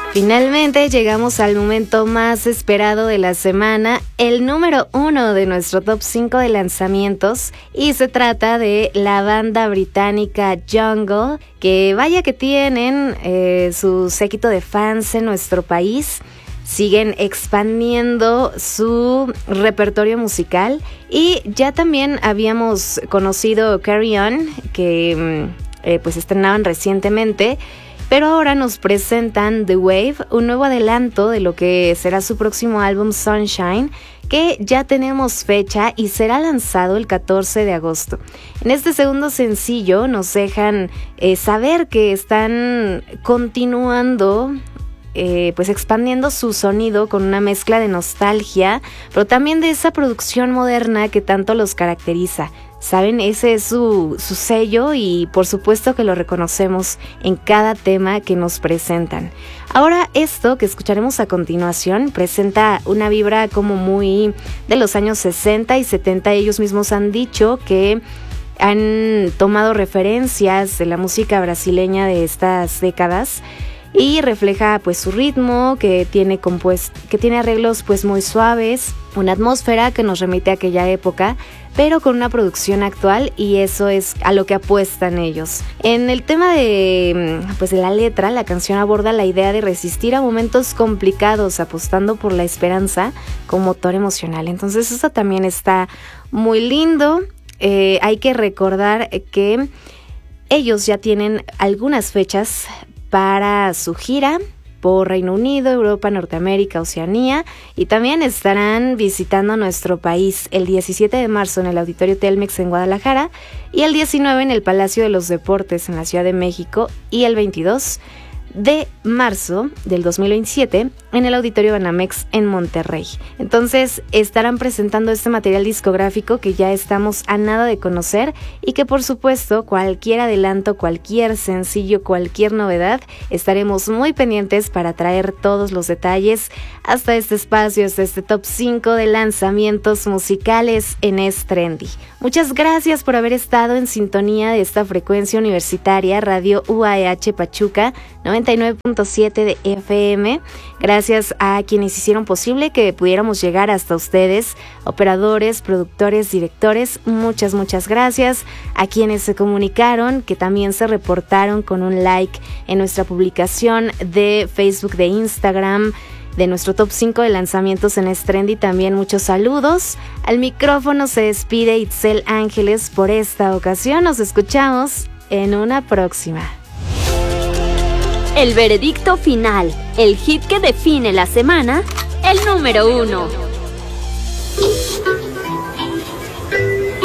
Finalmente llegamos al momento más esperado de la semana, el número 1 de nuestro top 5 de lanzamientos, y se trata de la banda británica Jungle, que vaya que tienen su séquito de fans en nuestro país. Siguen expandiendo su repertorio musical y ya también habíamos conocido Carry On, que pues estrenaban recientemente. Pero ahora nos presentan The Wave, un nuevo adelanto de lo que será su próximo álbum Sunshine, que ya tenemos fecha y será lanzado el 14 de agosto. En este segundo sencillo nos dejan saber que están continuando pues expandiendo su sonido con una mezcla de nostalgia, pero también de esa producción moderna que tanto los caracteriza. Saben, ese es su sello y por supuesto que lo reconocemos en cada tema que nos presentan. Ahora esto que escucharemos a continuación presenta una vibra como muy de los años 60 y 70. Ellos mismos han dicho que han tomado referencias de la música brasileña de estas décadas y refleja pues su ritmo que tiene arreglos pues muy suaves, una atmósfera que nos remite a aquella época, pero con una producción actual, y eso es a lo que apuestan ellos. En el tema de la letra, la canción aborda la idea de resistir a momentos complicados, apostando por la esperanza como motor emocional. Entonces eso también está muy lindo. Hay que recordar que ellos ya tienen algunas fechas para su gira por Reino Unido, Europa, Norteamérica, Oceanía, y también estarán visitando nuestro país el 17 de marzo en el Auditorio Telmex en Guadalajara y el 19 en el Palacio de los Deportes en la Ciudad de México y el 22 de marzo del 2027 en el Auditorio Banamex en Monterrey. Entonces estarán presentando este material discográfico que ya estamos a nada de conocer y que por supuesto cualquier adelanto, cualquier sencillo, cualquier novedad, estaremos muy pendientes para traer todos los detalles hasta este espacio, hasta este top 5 de lanzamientos musicales en Es Trendy. Muchas gracias por haber estado en sintonía de esta frecuencia universitaria Radio UAEH Pachuca 99.7 de FM. Gracias a quienes hicieron posible que pudiéramos llegar hasta ustedes, operadores, productores, directores, muchas gracias. A quienes se comunicaron, que también se reportaron con un like en nuestra publicación de Facebook, de Instagram, de nuestro top 5 de lanzamientos en Es Trendy, también muchos saludos. Al micrófono se despide Itzel Ángeles por esta ocasión. Nos escuchamos en una próxima. El veredicto final, el hit que define la semana, el número 1.